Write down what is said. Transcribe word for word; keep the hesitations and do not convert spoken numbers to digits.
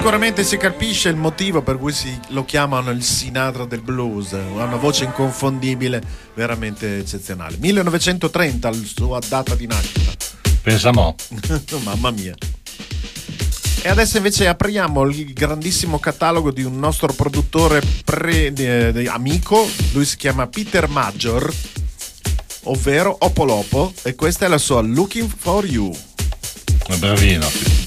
Sicuramente si capisce il motivo per cui si, lo chiamano il Sinatra del blues, ha una voce inconfondibile, veramente eccezionale. millenovecentotrenta, la sua data di nascita. Pensa mo'. Mamma mia. E adesso invece apriamo il grandissimo catalogo di un nostro produttore pre, eh, amico, lui si chiama Peter Major, ovvero Opolopo, e questa è la sua Looking for You. È bravino.